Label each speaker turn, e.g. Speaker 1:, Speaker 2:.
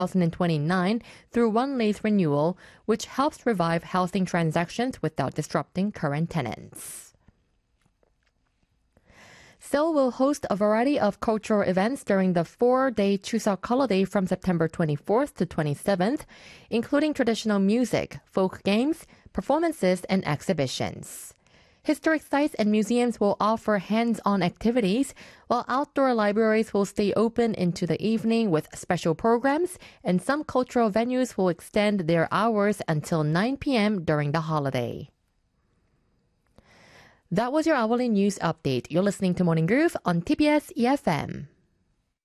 Speaker 1: 2029 through one lease renewal, which helps revive housing transactions without disrupting current tenants. Seoul will host a variety of cultural events during the 4-day Chuseok holiday from September 24th to 27th, including traditional music, folk games, performances, and exhibitions. Historic sites and museums will offer hands-on activities, while outdoor libraries will stay open into the evening with special programs, and some cultural venues will extend their hours until 9 p.m. during the holiday. That was your hourly news update. You're listening to Morning Groove on TBS EFM.